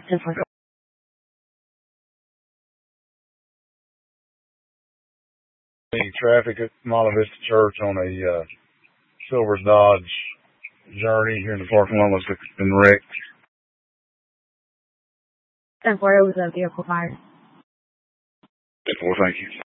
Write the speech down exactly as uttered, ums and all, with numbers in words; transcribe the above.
ten four. Traffic at Monte Vista Church on a uh, Silvers Dodge Journey here in the parking lot looks like it's been wrecked. ten four, it was a vehicle fire. ten four, thank you.